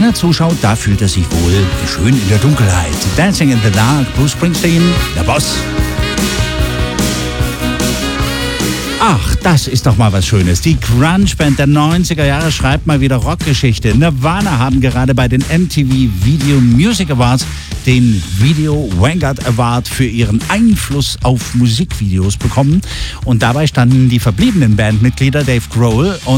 er zuschaut, da fühlt er sich wohl schön in der Dunkelheit. Dancing in the Dark, Bruce Springsteen, der Boss. Ach, das ist doch mal was Schönes. Die Grunge-Band der 90er Jahre schreibt mal wieder Rockgeschichte. Nirvana haben gerade bei den MTV Video Music Awards den Video Vanguard Award für ihren Einfluss auf Musikvideos bekommen. Und dabei standen die verbliebenen Bandmitglieder Dave Grohl und